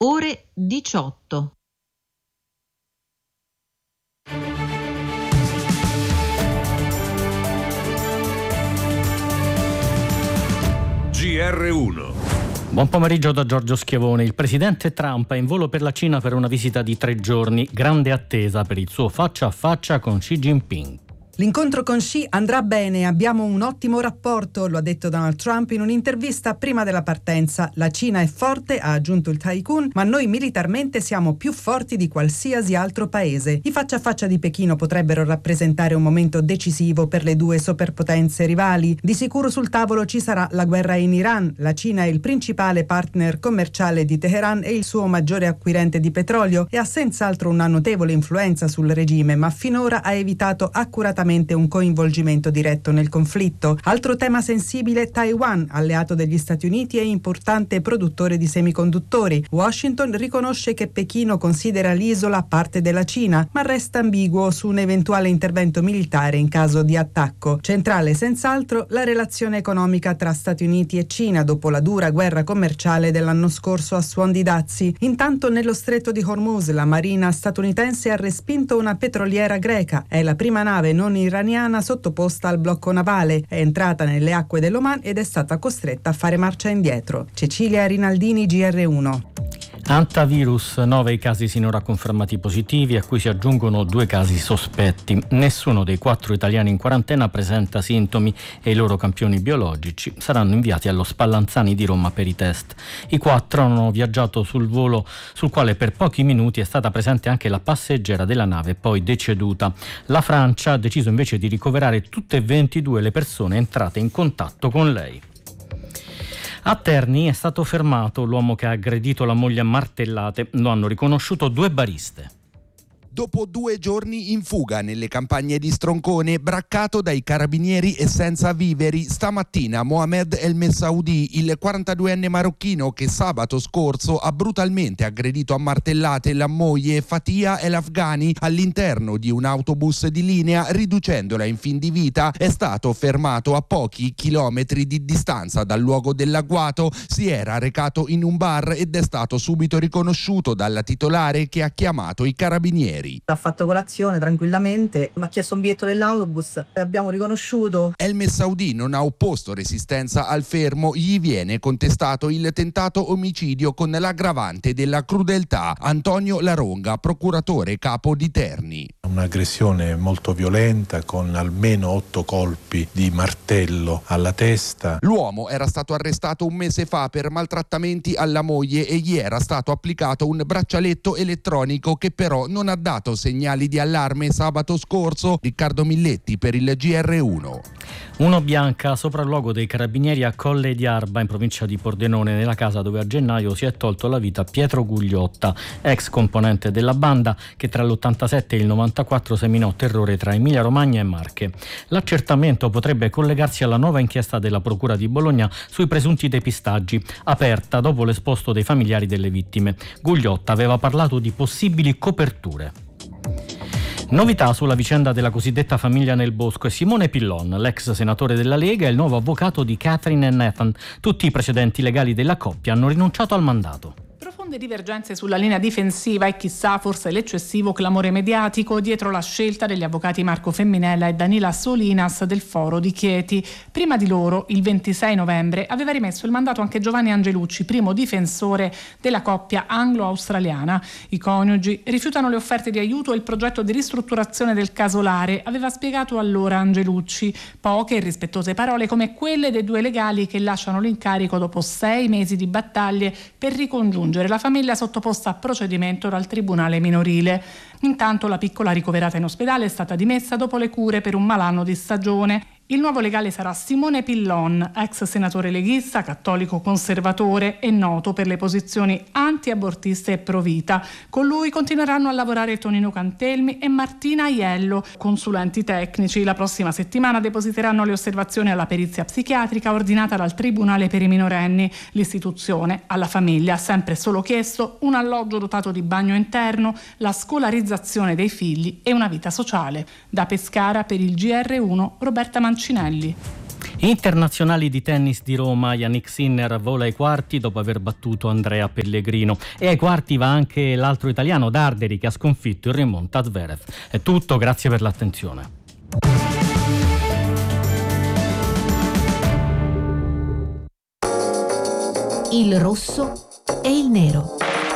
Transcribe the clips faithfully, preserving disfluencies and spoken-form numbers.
ore diciotto. G R uno. Buon pomeriggio da Giorgio Schiavone. Il presidente Trump è in volo per la Cina per una visita di tre giorni. Grande attesa per il suo faccia a faccia con Xi Jinping. L'incontro con Xi andrà bene, abbiamo un ottimo rapporto, lo ha detto Donald Trump in un'intervista prima della partenza. La Cina è forte, ha aggiunto il tycoon, ma noi militarmente siamo più forti di qualsiasi altro paese. I faccia a faccia di Pechino potrebbero rappresentare un momento decisivo per le due superpotenze rivali. Di sicuro sul tavolo ci sarà la guerra in Iran. La Cina è il principale partner commerciale di Teheran e il suo maggiore acquirente di petrolio e ha senz'altro una notevole influenza sul regime, ma finora ha evitato accuratamente un coinvolgimento diretto nel conflitto. Altro tema sensibile, Taiwan, alleato degli Stati Uniti e importante produttore di semiconduttori. Washington riconosce che Pechino considera l'isola parte della Cina, ma resta ambiguo su un eventuale intervento militare in caso di attacco. Centrale senz'altro la relazione economica tra Stati Uniti e Cina dopo la dura guerra commerciale dell'anno scorso a suon di dazi. Intanto nello stretto di Hormuz la marina statunitense ha respinto una petroliera greca. È la prima nave non iraniana sottoposta al blocco navale, è entrata nelle acque dell'Oman ed è stata costretta a fare marcia indietro. Cecilia Rinaldini, G R uno. Antivirus, nove i casi sinora confermati positivi, a cui si aggiungono due casi sospetti. Nessuno dei quattro italiani in quarantena presenta sintomi e i loro campioni biologici saranno inviati allo Spallanzani di Roma per i test. I quattro hanno viaggiato sul volo sul quale per pochi minuti è stata presente anche la passeggera della nave, poi deceduta. La Francia ha deciso invece di ricoverare tutte e ventidue le persone entrate in contatto con lei. A Terni è stato fermato l'uomo che ha aggredito la moglie a martellate. Lo hanno riconosciuto due bariste. Dopo due giorni in fuga nelle campagne di Stroncone, braccato dai carabinieri e senza viveri, stamattina Mohamed El Messaoudi, il quarantaduenne marocchino che sabato scorso ha brutalmente aggredito a martellate la moglie Fatia El Afghani all'interno di un autobus di linea, riducendola in fin di vita, è stato fermato a pochi chilometri di distanza dal luogo dell'agguato. Si era recato in un bar ed è stato subito riconosciuto dalla titolare, che ha chiamato i carabinieri. Ha fatto colazione tranquillamente, mi ha chiesto un biglietto dell'autobus e abbiamo riconosciuto. El Messaoudi non ha opposto resistenza al fermo, gli viene contestato il tentato omicidio con l'aggravante della crudeltà. Antonio Laronga, procuratore capo di Terni. Un'aggressione molto violenta con almeno otto colpi di martello alla testa. L'uomo era stato arrestato un mese fa per maltrattamenti alla moglie e gli era stato applicato un braccialetto elettronico che però non ha dato segnali di allarme sabato scorso. Riccardo Milletti per il G R uno. Uno bianca sopralluogo dei carabinieri a Colle di Arba in provincia di Pordenone, nella casa dove a gennaio si è tolto la vita Pietro Gugliotta, ex componente della banda che tra l'ottantasette e il novantaquattro seminò terrore tra Emilia Romagna e Marche. L'accertamento potrebbe collegarsi alla nuova inchiesta della Procura di Bologna sui presunti depistaggi, aperta dopo l'esposto dei familiari delle vittime. Gugliotta aveva parlato di possibili coperture. Novità sulla vicenda della cosiddetta famiglia nel bosco è Simone Pillon, l'ex senatore della Lega e il nuovo avvocato di Catherine e Nathan. Tutti i precedenti legali della coppia hanno rinunciato al mandato. Profonde divergenze sulla linea difensiva e chissà forse l'eccessivo clamore mediatico dietro la scelta degli avvocati Marco Femminella e Danila Solinas del Foro di Chieti. Prima di loro, il ventisei novembre, aveva rimesso il mandato anche Giovanni Angelucci, primo difensore della coppia anglo-australiana. I coniugi rifiutano le offerte di aiuto e il progetto di ristrutturazione del casolare, aveva spiegato allora Angelucci. Poche e rispettose parole come quelle dei due legali che lasciano l'incarico dopo sei mesi di battaglie per ricongiungere la famiglia sottoposta a procedimento dal tribunale minorile. Intanto la piccola ricoverata in ospedale è stata dimessa dopo le cure per un malanno di stagione. Il nuovo legale sarà Simone Pillon, ex senatore leghista, cattolico conservatore e noto per le posizioni anti-abortiste e pro-vita. Con lui continueranno a lavorare Tonino Cantelmi e Martina Aiello, consulenti tecnici. La prossima settimana depositeranno le osservazioni alla perizia psichiatrica ordinata dal Tribunale per i minorenni. L'istituzione alla famiglia ha sempre solo chiesto un alloggio dotato di bagno interno, la scolarizzazione dei figli e una vita sociale. Da Pescara per il G R uno, Roberta Mancinelli. Internazionali di tennis di Roma, Yannick Sinner vola ai quarti dopo aver battuto Andrea Pellegrino, e ai quarti va anche l'altro italiano Darderi, che ha sconfitto il remonta Zverev. È tutto, grazie per l'attenzione. Il rosso e il nero.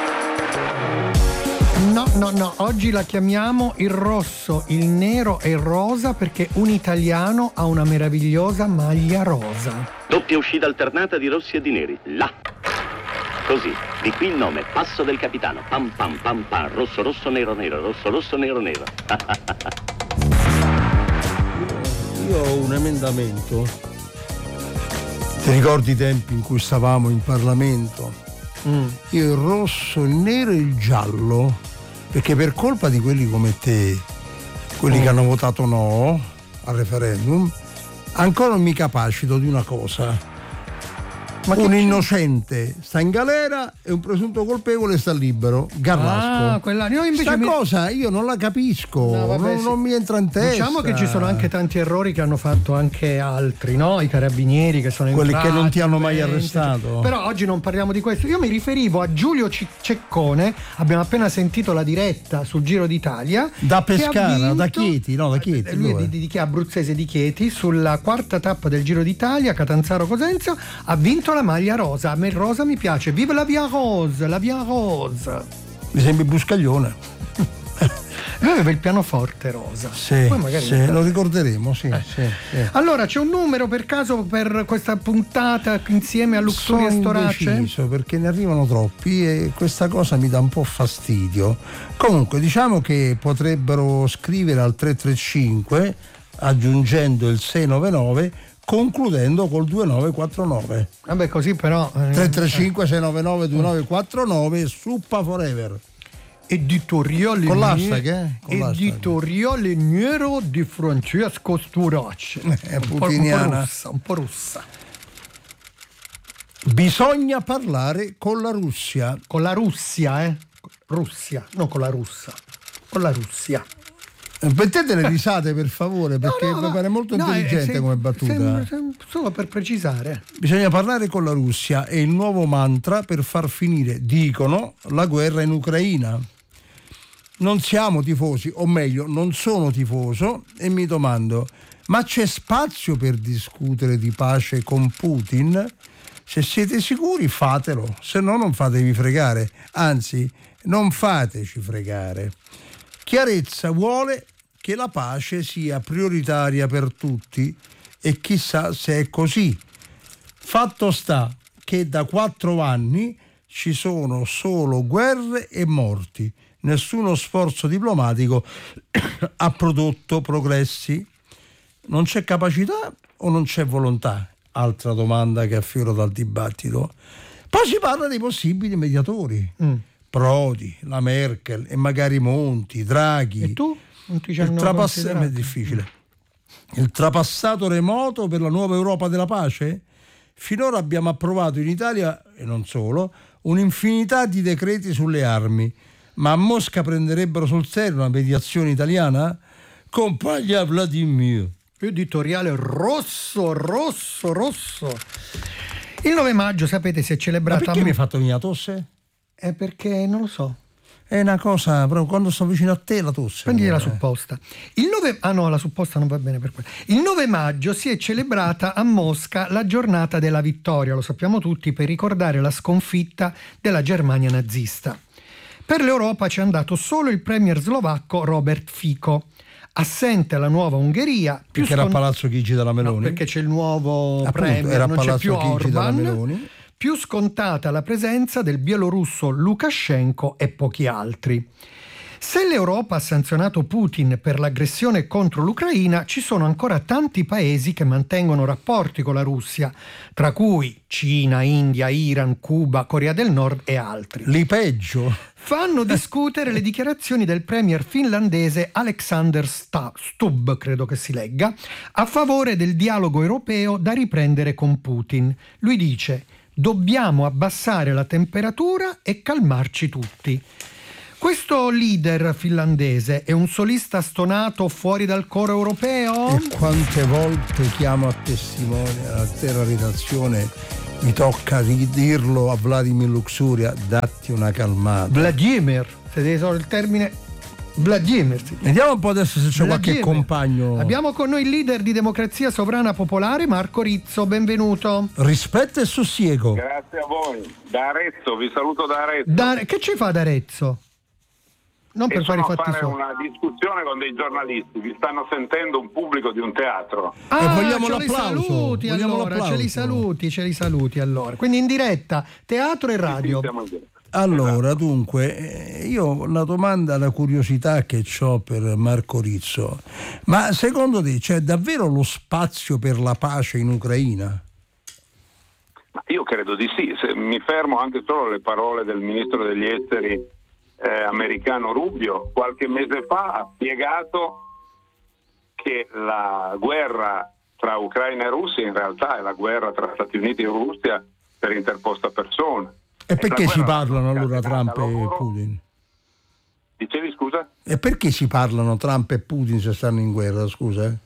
No, no, no, oggi la chiamiamo il rosso, il nero e il rosa perché un italiano ha una meravigliosa maglia rosa. Doppia uscita alternata di rossi e di neri, là. Così, di qui il nome, passo del capitano, pam pam pam pam, rosso rosso nero nero, rosso rosso nero nero. Io ho un emendamento. Ti ricordi i tempi in cui stavamo in Parlamento? Mm. Io il rosso, il nero e il giallo, perché per colpa di quelli come te, quelli mm. che hanno votato no al referendum, ancora non mi capacito di una cosa. Ma un innocente sta in galera e un presunto colpevole sta libero. Garlasco. Ah, quella io invece Sta mi... cosa io non la capisco, no, vabbè, non, sì. non mi entra in testa. Diciamo che ci sono anche tanti errori che hanno fatto anche altri, no? I carabinieri che sono quelli entrati, che non ti hanno mai venti, arrestato. Però oggi non parliamo di questo. Io mi riferivo a Giulio Ceccone, abbiamo appena sentito la diretta sul Giro d'Italia. Da Pescara, vinto, da Chieti, no, da Chieti. Lui è di, di, di, di abruzzese di Chieti, sulla quarta tappa del Giro d'Italia, Catanzaro Cosenza, ha vinto la maglia rosa. A me il rosa mi piace. Vive la Via Rose, la Via Rose. Mi sembri Buscaglione. Lui aveva il pianoforte rosa. Sì, poi magari sì, lo ricorderemo, sì, eh. sì, sì. Allora, c'è un numero per caso per questa puntata insieme a Luxuria Storace? Sono indeciso perché ne arrivano troppi e questa cosa mi dà un po' fastidio. Comunque, diciamo che potrebbero scrivere al tre tre cinque aggiungendo il sei nove nove, concludendo col due nove quattro nove. Vabbè, così però eh, tre tre cinque sei nove nove due nove quattro nove, Suppa Forever. Editoriale con l'hashtag, eh? Con editoriale nero di Francesco Storace. È putiniana. Un po' russa, un po' russa. Bisogna parlare con la Russia. Con la Russia, eh? Russia, non con la russa. Con la Russia. Mettete le risate per favore, perché no, no, mi pare molto no, intelligente sem- come battuta. Sem- sem- solo per precisare. Bisogna parlare con la Russia, è il nuovo mantra per far finire, dicono, la guerra in Ucraina. Non siamo tifosi, o meglio, non sono tifoso, e mi domando, ma c'è spazio per discutere di pace con Putin? Se siete sicuri fatelo, se no non fatevi fregare, anzi non fateci fregare. Chiarezza vuole che la pace sia prioritaria per tutti e chissà se è così. Fatto sta che da quattro anni ci sono solo guerre e morti. Nessuno sforzo diplomatico ha prodotto progressi. Non c'è capacità o non c'è volontà? Altra domanda che affioro dal dibattito. Poi si parla dei possibili mediatori. Mm. Prodi, la Merkel e magari Monti, Draghi. E tu? Non ti il trapass- è difficile. Il trapassato remoto per la nuova Europa della pace? Finora abbiamo approvato in Italia, e non solo, un'infinità di decreti sulle armi. Ma a Mosca prenderebbero sul serio una mediazione italiana? Compagna Vladimir. Editoriale rosso, rosso, rosso. Il nove maggio, sapete, si è celebrata... Ma perché mi hai fatto venire la tosse? È perché non lo so. È una cosa, però quando sto vicino a te la tosse. Prendi la supposta. Il nove Ah no, la supposta non va bene per quello. Il nove maggio si è celebrata a Mosca la giornata della vittoria, lo sappiamo tutti, per ricordare la sconfitta della Germania nazista. Per l'Europa ci è andato solo il premier slovacco Robert Fico. Assente la nuova Ungheria. Più perché scon... era a Palazzo Chigi della Meloni. No, perché c'è il nuovo Appunto, premier, era non Palazzo c'è più Chigi della Orban. Meloni. Più scontata la presenza del bielorusso Lukashenko e pochi altri. Se l'Europa ha sanzionato Putin per l'aggressione contro l'Ucraina, ci sono ancora tanti paesi che mantengono rapporti con la Russia, tra cui Cina, India, Iran, Cuba, Corea del Nord e altri. Li peggio. Fanno discutere le dichiarazioni del premier finlandese Alexander Stubb, credo che si legga, a favore del dialogo europeo da riprendere con Putin. Lui dice: dobbiamo abbassare la temperatura e calmarci tutti. Questo leader finlandese è un solista stonato fuori dal coro europeo? E quante volte chiamo a testimone alla terra redazione, mi tocca ridirlo a Vladimir Luxuria, datti una calmata. Vladimir, se devi usare il termine Vladimir. Vediamo un po' adesso se c'è Vladimir. qualche compagno. Abbiamo con noi il leader di Democrazia Sovrana Popolare, Marco Rizzo, benvenuto. Rispetto e sussiego. Grazie a voi. Da Arezzo, vi saluto da Arezzo. Da, che ci fa ad Arezzo? Non e per fare i fatti fare suoi. una discussione con dei giornalisti, vi stanno sentendo un pubblico di un teatro. Ah, e vogliamo ce l'applauso. li saluti vogliamo allora, l'applauso. ce li saluti, ce li saluti allora. Quindi in diretta, teatro e radio. Sì, siamo in diretta. Allora, dunque, io la domanda, la curiosità che ho per Marco Rizzo, ma secondo te c'è davvero lo spazio per la pace in Ucraina? Ma io credo di sì, se mi fermo anche solo alle parole del ministro degli esteri eh, americano Rubio, qualche mese fa ha spiegato che la guerra tra Ucraina e Russia in realtà è la guerra tra Stati Uniti e Russia per interposta persona. E perché si parlano guerra allora Trump loro... e Putin? Dicevi scusa? E perché si parlano Trump e Putin se stanno in guerra, scusa? Eh?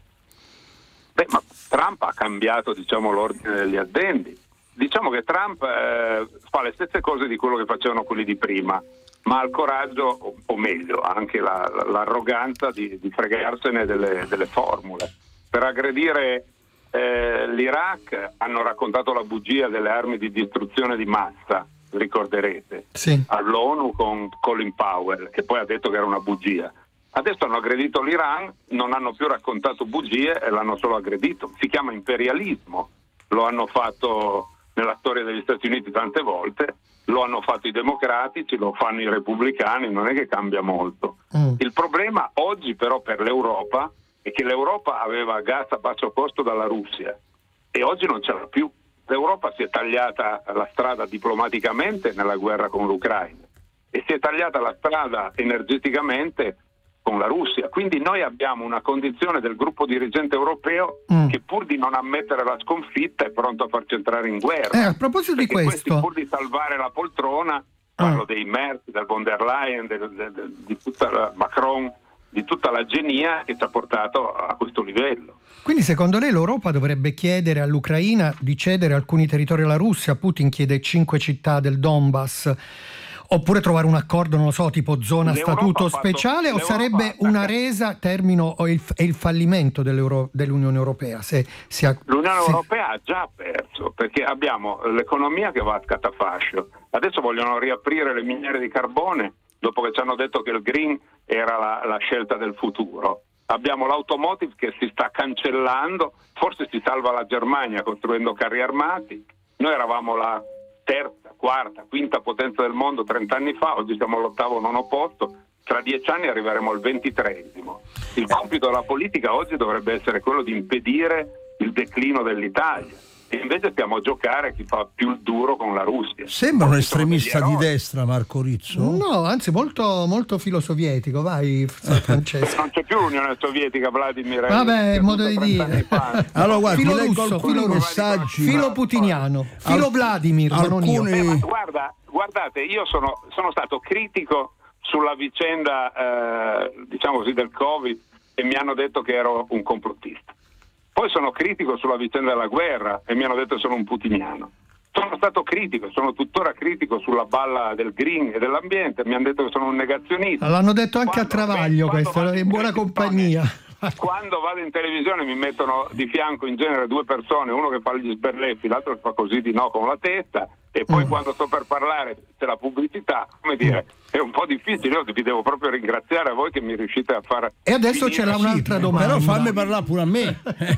Beh, ma Trump ha cambiato, diciamo, l'ordine degli addendi. Diciamo che Trump eh, fa le stesse cose di quello che facevano quelli di prima, ma ha il coraggio, o meglio, anche la, l'arroganza di, di fregarsene delle, delle formule. Per aggredire eh, l'Iraq hanno raccontato la bugia delle armi di distruzione di massa, ricorderete, sì. all'ONU con Colin Powell, che poi ha detto che era una bugia. Adesso hanno aggredito l'Iran, non hanno più raccontato bugie e l'hanno solo aggredito. Si chiama imperialismo, lo hanno fatto nella storia degli Stati Uniti tante volte, lo hanno fatto i democratici, lo fanno i repubblicani, non è che cambia molto. Mm. Il problema oggi però per l'Europa è che l'Europa aveva gas a basso costo dalla Russia e oggi non ce l'ha più. L'Europa si è tagliata la strada diplomaticamente nella guerra con l'Ucraina e si è tagliata la strada energeticamente con la Russia, quindi noi abbiamo una condizione del gruppo dirigente europeo mm. che pur di non ammettere la sconfitta è pronto a farci entrare in guerra. Eh, a proposito di questo, questi, pur di salvare la poltrona, parlo mm. dei Merz, del von der Leyen, del, del, del, di tutta la Macron, di tutta la genia che ci ha portato a questo livello. Quindi secondo lei l'Europa dovrebbe chiedere all'Ucraina di cedere alcuni territori alla Russia? Putin chiede cinque città del Donbass. Oppure trovare un accordo, non lo so, tipo zona L'Europa statuto fatto, speciale, o sarebbe una resa, termino, o il, è il fallimento dell'Unione Europea? Se, se ha, L'Unione se... Europea ha già perso, perché abbiamo l'economia che va a scatafascio. Adesso vogliono riaprire le miniere di carbone, dopo che ci hanno detto che il green era la, la scelta del futuro. Abbiamo l'automotive che si sta cancellando, forse si salva la Germania costruendo carri armati. Noi eravamo la terza, quarta, quinta potenza del mondo trent'anni fa, oggi siamo all'ottavo, nono posto, tra dieci anni arriveremo al ventitreesimo. Il compito della politica oggi dovrebbe essere quello di impedire il declino dell'Italia e invece stiamo a giocare chi fa più il duro con la Russia. Sembra un estremista di destra Marco Rizzo. No, anzi molto, molto filosovietico, vai Francesco. Non c'è più l'Unione Sovietica, Vladimir. Vabbè, modo di dire. Allora guardi, filo leggo russo, alcuni filo messaggi. Filo putiniano, filo Al- Vladimir, ma non io. Beh, ma guarda, guardate, io sono, sono stato critico sulla vicenda, eh, diciamo così, del Covid e mi hanno detto che ero un complottista. Poi sono critico sulla vicenda della guerra e mi hanno detto che sono un putiniano. Sono stato critico, sono tuttora critico sulla balla del green e dell'ambiente, mi hanno detto che sono un negazionista. L'hanno detto anche Quando- a Travaglio, quando questo, vado in buona compagnia. Quando vado in televisione mi mettono di fianco in genere due persone, uno che fa gli sberleffi, l'altro che fa così di no con la testa, e poi mm. quando sto per parlare c'è la pubblicità, come dire, è un po' difficile, io vi devo proprio ringraziare a voi che mi riuscite a fare. E adesso c'è un'altra domanda. Però fammi parlare pure a me.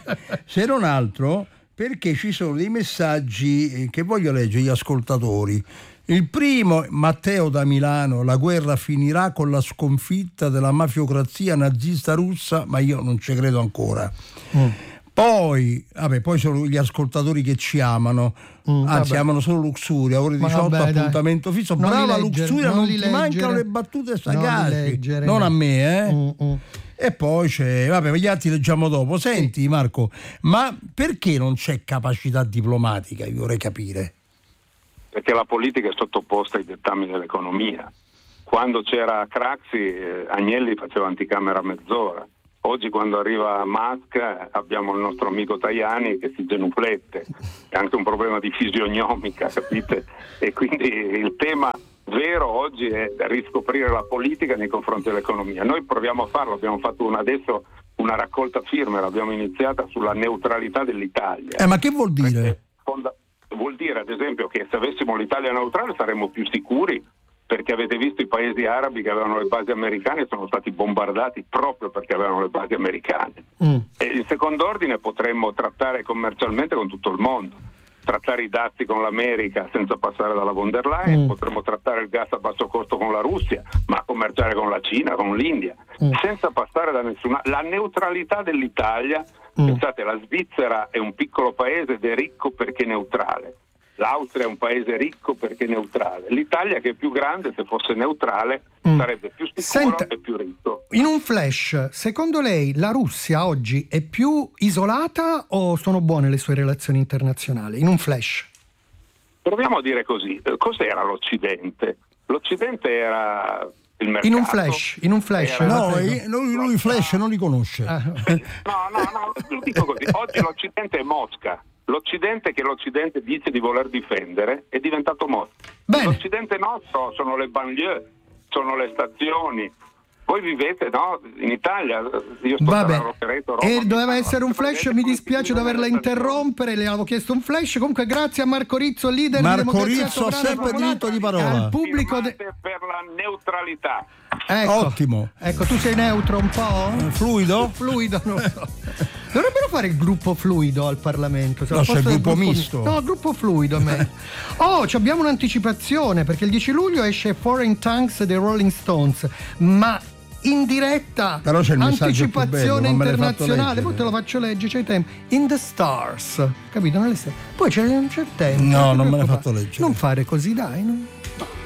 Se non altro, perché ci sono dei messaggi che voglio leggere agli ascoltatori. Il primo, Matteo da Milano: la guerra finirà con la sconfitta della mafiocrazia nazista russa, ma io non ci credo ancora. Mm. Poi, vabbè, poi sono gli ascoltatori che ci amano, mm, anzi vabbè. amano solo Luxuria, ore diciotto, vabbè, appuntamento dai. fisso. Non Brava leggere, Luxuria, non, non ti leggere, mancano le battute sagaci, non, non a me, eh. Mm, mm. E poi c'è, vabbè, gli altri leggiamo dopo. Senti Marco, ma perché non c'è capacità diplomatica? Io vorrei capire. Perché la politica è sottoposta ai dettami dell'economia. Quando c'era Craxi, eh, Agnelli faceva anticamera mezz'ora. Oggi quando arriva Musk abbiamo il nostro amico Tajani che si genuplette, è anche un problema di fisionomica, capite? E quindi il tema vero oggi è riscoprire la politica nei confronti dell'economia. Noi proviamo a farlo, abbiamo fatto una, adesso una raccolta firme, l'abbiamo iniziata sulla neutralità dell'Italia. Eh, ma che vuol dire? Fonda- vuol dire ad esempio che se avessimo l'Italia neutrale saremmo più sicuri, perché avete visto i paesi arabi che avevano le basi americane sono stati bombardati proprio perché avevano le basi americane. Mm. E in secondo ordine potremmo trattare commercialmente con tutto il mondo, trattare i dazi con l'America senza passare dalla von der Leyen, mm. potremmo trattare il gas a basso costo con la Russia, ma commerciare con la Cina, con l'India, mm. senza passare da nessuna. La neutralità dell'Italia, mm. pensate, la Svizzera è un piccolo paese ed è ricco perché neutrale. L'Austria è un paese ricco perché neutrale. L'Italia, che è più grande, se fosse neutrale mm. sarebbe più sicuro Senta, e più ricco. In un flash, secondo lei la Russia oggi è più isolata o sono buone le sue relazioni internazionali? In un flash. Proviamo a dire così. Cos'era l'Occidente? L'Occidente era il mercato. In un flash, in un flash. Era... No, lui, lui Flash non li conosce. No, no, no, lo dico così. Oggi l'Occidente è Mosca. L'Occidente che l'Occidente dice di voler difendere è diventato Mosca. Bene. L'Occidente nostro sono le banlieue, sono le stazioni. Voi vivete, no? In Italia, io sto Vabbè. a Rovereto, Roma, E doveva mi essere un flash, mi dispiace doverla interrompere, le avevo chiesto un flash. Comunque grazie a Marco Rizzo, leader Marco di Democrazia Rizzo ha Sovrana sempre Popolare, diritto di parola. al pubblico de- per la neutralità. ecco, Ottimo. Ecco, tu sei neutro un po'? Fluido? Fluido, non so. Dovrebbero fare il gruppo fluido al Parlamento. Se No, al c'è posto il del gruppo misto. No, il gruppo fluido a me. Oh, ci abbiamo un'anticipazione perché il dieci luglio esce Foreign Tanks dei Rolling Stones, ma in diretta Però c'è il messaggio più anticipazione bello, non me l'hai fatto internazionale, leggere. poi te lo faccio leggere, c'è il tempo. In the Stars, capito? Nelle stelle. Poi c'è, c'è il tempo. No, ti non me l'hai preoccupare. fatto leggere. Non fare così, dai. No?